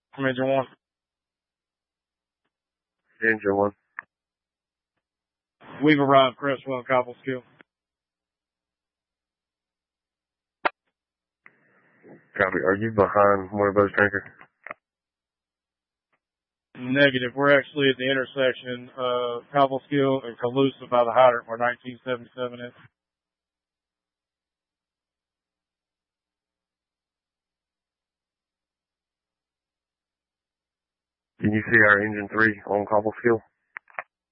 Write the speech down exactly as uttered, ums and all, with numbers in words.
Major one. Engine one. We've arrived, Crestwell, Cobleskill. Copy. Are you behind one of those tankers? Negative. We're actually at the intersection of Cobleskill and Calusa by the hydrant where nineteen seventy-seven is. Can you see our engine three on Cobleskill?